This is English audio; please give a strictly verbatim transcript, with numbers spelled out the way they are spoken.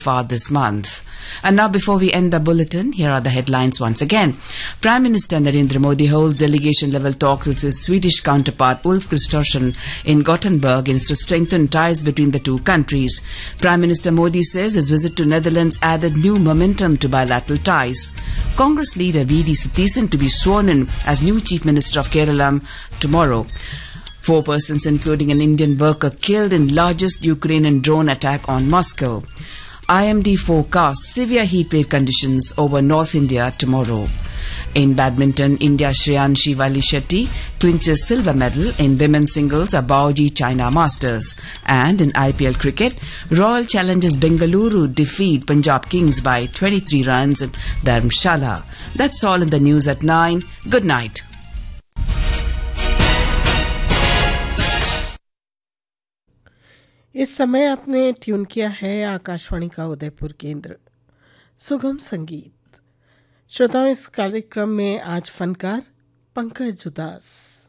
far this month. And now, before we end the bulletin, here are the headlines once again. Prime Minister Narendra Modi holds delegation-level talks with his Swedish counterpart Ulf Kristersson in Gothenburg in to strengthen ties between the two countries. Prime Minister Modi says his visit to Netherlands added new momentum to bilateral ties. Congress leader V D Satheesan to be sworn in as new Chief Minister of Kerala tomorrow. Four persons, including an Indian worker, killed in largest Ukrainian drone attack on Moscow. I M D forecasts severe heatwave conditions over North India tomorrow. In badminton, India Shreyanshi Shetty clinches silver medal in women's singles at Baoji China Masters. And in I P L cricket, Royal Challengers Bengaluru defeat Punjab Kings by twenty-three runs in Dharamshala. That's all in the news at nine. Good night. इस समय आपने tune किया है आकाशवाणी का उदयपुर केंद्र सुगम संगीत। श्रोताओं, इस कार्यक्रम में आज फनकार पंकज उदास।